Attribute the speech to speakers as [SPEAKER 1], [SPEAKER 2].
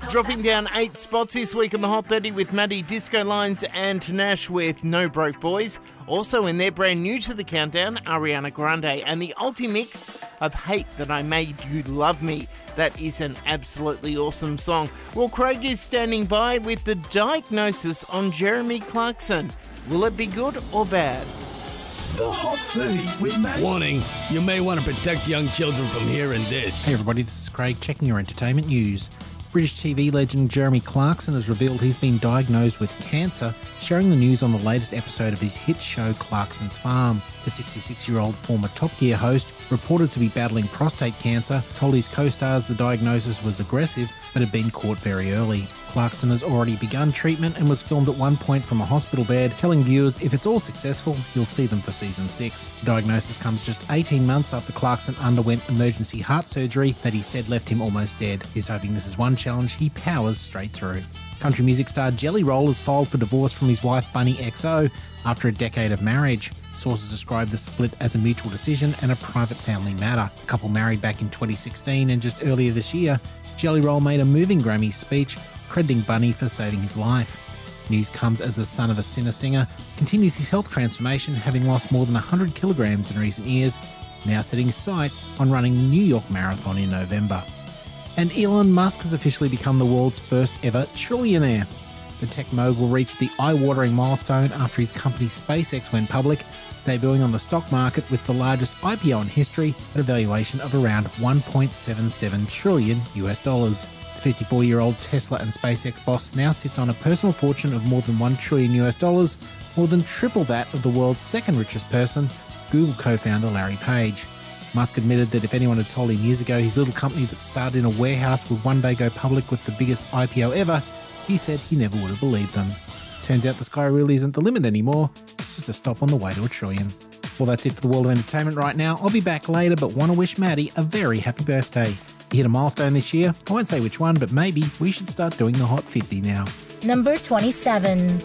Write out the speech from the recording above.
[SPEAKER 1] Dropping down 8 spots this week on the Hot 30 with Maddie, Disco Lines and Nash with No Broke Boys. Also in there, brand new to the countdown, Ariana Grande and the Ultimix of Hate That I Made You Love Me. That is an absolutely awesome song. Well, Craig is standing by with the diagnosis on Jeremy Clarkson. Will it be good or bad?
[SPEAKER 2] The Hot 30 with Maddie.
[SPEAKER 3] Warning, you may want to protect young children from hearing this.
[SPEAKER 4] Hey everybody, this is Craig checking your entertainment news. British TV legend Jeremy Clarkson has revealed he's been diagnosed with cancer, sharing the news on the latest episode of his hit show Clarkson's Farm. The 66-year-old former Top Gear host, reported to be battling prostate cancer, told his co-stars the diagnosis was aggressive but had been caught very early. Clarkson has already begun treatment and was filmed at one point from a hospital bed, telling viewers if it's all successful, you'll see them for season 6. The diagnosis comes just 18 months after Clarkson underwent emergency heart surgery that he said left him almost dead. He's hoping this is one challenge he powers straight through. Country music star Jelly Roll has filed for divorce from his wife Bunny XO after a decade of marriage. Sources describe the split as a mutual decision and a private family matter. The couple married back in 2016, and just earlier this year, Jelly Roll made a moving Grammy speech crediting Bunny for saving his life. News comes as the son of a singer continues his health transformation, having lost more than 100 kilograms in recent years, now setting sights on running the New York Marathon in November. And Elon Musk has officially become the world's first ever trillionaire. The tech mogul reached the eye-watering milestone after his company SpaceX went public, debuting on the stock market with the largest IPO in history at a valuation of around $1.77 trillion. The 54-year-old Tesla and SpaceX boss now sits on a personal fortune of more than $1 trillion, more than triple that of the world's second richest person, Google co-founder Larry Page. Musk admitted that if anyone had told him years ago his little company that started in a warehouse would one day go public with the biggest IPO ever, he said he never would have believed them. Turns out the sky really isn't the limit anymore, it's just a stop on the way to $1 trillion. Well, that's it for the world of entertainment right now. I'll be back later, but want to wish Maddie a very happy birthday. He hit a milestone this year. I won't say which one, but maybe we should start doing the Hot 50 now.
[SPEAKER 5] Number 27.